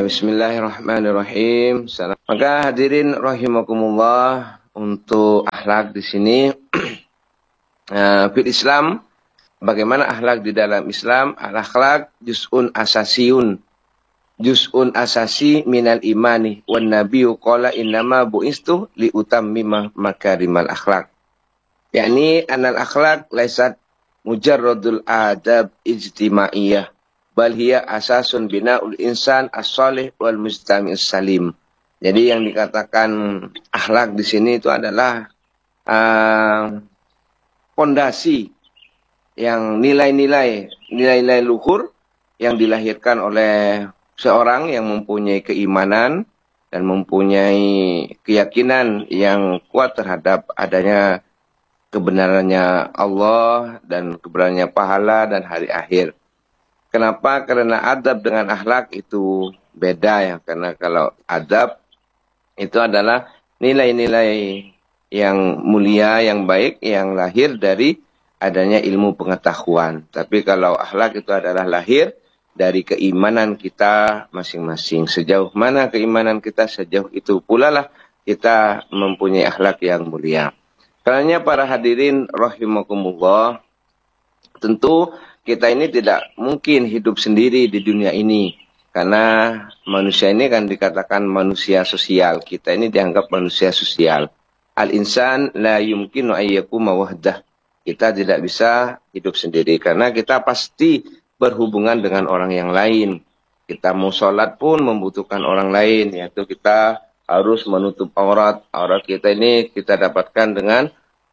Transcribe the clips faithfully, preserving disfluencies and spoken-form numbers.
Bismillahirrahmanirrahim. Salam. Maka hadirin rahimakumullah, untuk akhlak di sini uh, fil Islam, bagaimana akhlak di dalam Islam? Al-akhlak juz'un asasiyun. Juz'un asasi minal imani wan nabiyyu qala innama bu'istu li utammima makarimal akhlak. Yakni anal akhlak laisat mujarradul adab ijtimaiyah, bal hiya asasun bina'ul insan as-salih wal mujtami'us salim. Jadi yang dikatakan akhlak di sini itu adalah pondasi uh, yang nilai-nilai nilai-nilai luhur yang dilahirkan oleh seorang yang mempunyai keimanan dan mempunyai keyakinan yang kuat terhadap adanya kebenarannya Allah dan kebenarannya pahala dan hari akhir. Kenapa? Karena adab dengan akhlak itu beda ya. Karena kalau adab itu adalah nilai-nilai yang mulia, yang baik, yang lahir dari adanya ilmu pengetahuan. Tapi kalau akhlak itu adalah lahir dari keimanan kita masing-masing. Sejauh mana keimanan kita, sejauh itu pula lah kita mempunyai akhlak yang mulia. Karena para hadirin rahimakumullah, tentu kita ini tidak mungkin hidup sendiri di dunia ini. Karena manusia ini kan dikatakan manusia sosial. Kita ini dianggap manusia sosial. Al-insan la yumkinu ayyakuma wahdah. Kita tidak bisa hidup sendiri. Karena kita pasti berhubungan dengan orang yang lain. Kita mau sholat pun membutuhkan orang lain. Yaitu kita harus menutup aurat. Aurat kita ini kita dapatkan dengan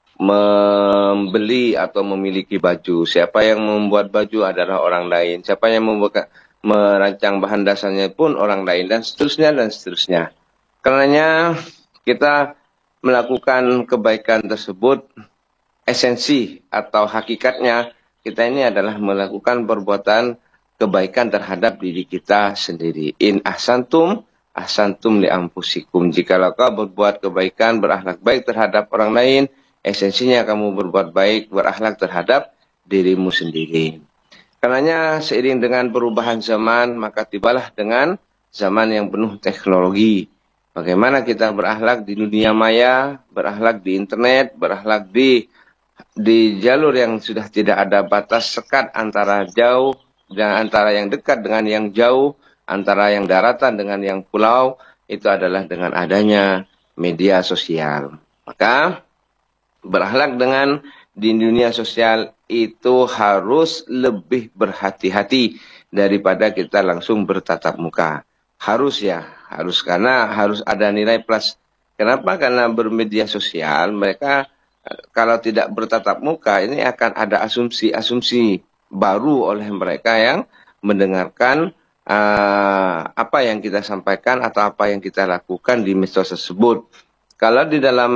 membeli atau memiliki baju. Siapa yang membuat baju adalah orang lain. Siapa yang membuat, merancang bahan dasarnya pun orang lain. Dan seterusnya dan seterusnya. Karenanya kita melakukan kebaikan tersebut, esensi atau hakikatnya kita ini adalah melakukan perbuatan kebaikan terhadap diri kita sendiri. In ahsantum, ahsantum li anfusikum. Jikalau kau berbuat kebaikan, berakhlak baik terhadap orang lain, esensinya kamu berbuat baik, berakhlak terhadap dirimu sendiri. Karenanya seiring dengan perubahan zaman, maka tibalah dengan zaman yang penuh teknologi. Bagaimana kita berakhlak di dunia maya, berakhlak di internet, berakhlak di di jalur yang sudah tidak ada batas sekat antara jauh dan antara yang dekat dengan yang jauh, antara yang daratan dengan yang pulau, itu adalah dengan adanya media sosial. Maka berakhlak dengan di dunia sosial itu harus lebih berhati-hati daripada kita langsung bertatap muka. Harus ya, harus, karena harus ada nilai plus. Kenapa? Karena bermedia sosial mereka kalau tidak bertatap muka ini akan ada asumsi-asumsi baru oleh mereka yang mendengarkan uh, apa yang kita sampaikan atau apa yang kita lakukan di medsos tersebut. Kalau di dalam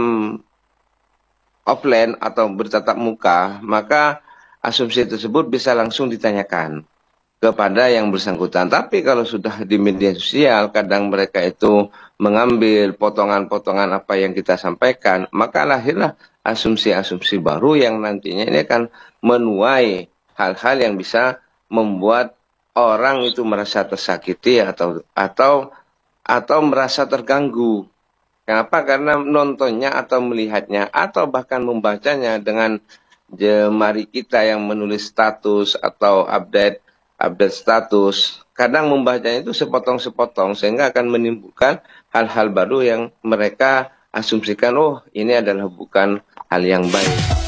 offline atau bertatap muka, maka asumsi tersebut bisa langsung ditanyakan kepada yang bersangkutan. Tapi kalau sudah di media sosial, kadang mereka itu mengambil potongan-potongan apa yang kita sampaikan, maka lahirlah asumsi-asumsi baru yang nantinya ini akan menuai hal-hal yang bisa membuat orang itu merasa tersakiti atau atau atau merasa terganggu. Kenapa? Karena nontonnya atau melihatnya atau bahkan membacanya dengan jemari kita yang menulis status atau update update status. Kadang membacanya itu sepotong-sepotong sehingga akan menimbulkan hal-hal baru yang mereka asumsikan, oh ini adalah bukan hal yang baik.